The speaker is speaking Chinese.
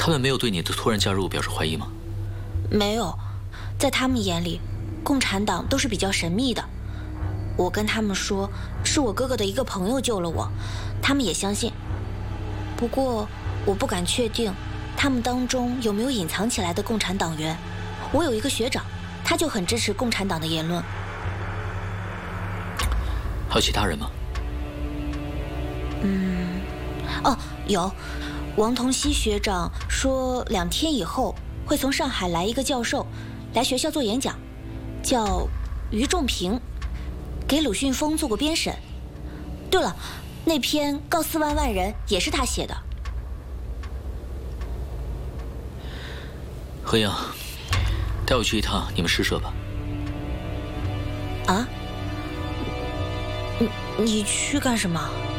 他们没有对你的突然加入表示怀疑吗？ 没有，在他们眼里，共产党都是比较神秘的。我跟他们说，是我哥哥的一个朋友救了我，他们也相信。不过，我不敢确定，他们当中有没有隐藏起来的共产党员。我有一个学长，他就很支持共产党的言论。 还有其他人吗？ 有。王同熙学长说，2天以后会从上海来一个教授，来学校做演讲，叫于仲平，给鲁迅峰做过编审。对了，那篇《告4万万人》也是他写的。 何阳，带我去一趟你们诗社吧。 啊？你去干什么？